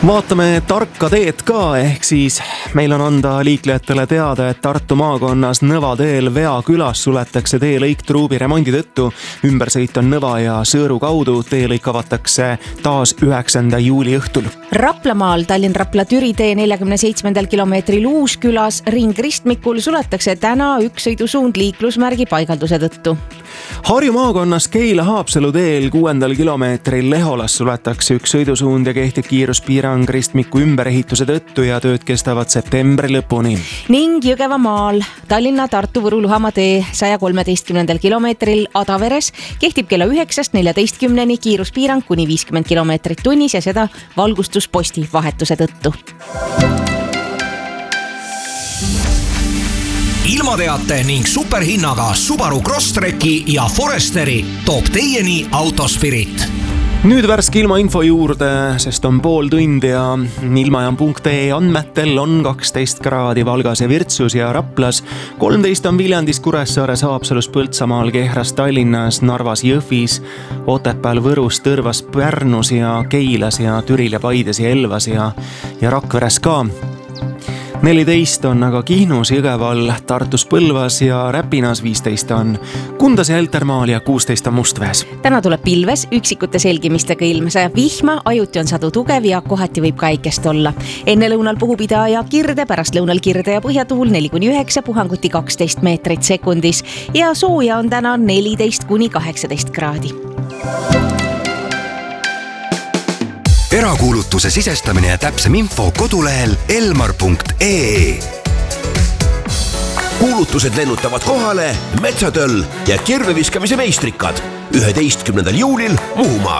Vaatame tarka teed ka, ehk siis meil on anda liiklejatele teada, et Tartu maakonnas Nõva teel Vea külas suletakse teelõik truubi remondi tõttu. Ümbersõit on Nõva ja Sõõru kaudu, teelõik avatakse taas 9. juuli õhtul. Raplamaal Tallinn-Rapla-Türi tee 47. kilomeetril Uuskülas ringristmikul suletakse täna üks sõidusuund liiklusmärgi paigalduse tõttu. Harju maakonnas Keila-Haapsalu teel 6. kilomeetril Leholas suletakse üks sõidusuund ja kehtib kiiruspiirang ristmiku ümberehituse tõttu ja tööd kestavad septembri lõpuni. Ning Jõgevamaal Tallinna-Tartu-Võru-Luhamaa tee 113. kilomeetril Adaveres kehtib kella 9:14 kiiruspiirang kuni 50 kilomeetrit tunnis ja seda valgustusposti vahetuse tõttu. Ilmateate ning superhinnaga Subaru Crosstreki ja Foresteri toob teieni Autospirit. Nüüd värske ilmainfo juurde, sest on pool tundi ja ilmajaam.ee andmetel on 12 kraadi Valgas ja Virtsus ja Raplas, 13 on Viljandis, Kuressaares, Haapsalus, Põltsamaal, Kehras, Tallinnas, Narvas, Jõhvis, Otepääl, Võrus, Tõrvas, Pärnus ja Keilas ja Türil ja Paides ja Elvas ja Rakveres ka. 14 on aga Kihnus, Jõgeval, Tartus, Põlvas ja Räpinas, 15 on Kundas ja Heltermaal ja 16 on Mustvees. Täna tuleb pilves, üksikute selgimistega ilm, sajab vihma, ajuti on sadu tugev ja kohati võib ka äikest olla. Enne lõunal puhub ida ja kirde, pärast lõunal kirde ja põhjatuul 4-9, puhanguti 12 meetrit sekundis ja sooja on täna 14-18 kraadi. Erakuulutuse sisestamine ja täpsem info kodulehel elmar.ee. Kuulutused lennutavad kohale Metsatöll ja kirveviskamise meistrikad 11. juulil Muhumaal.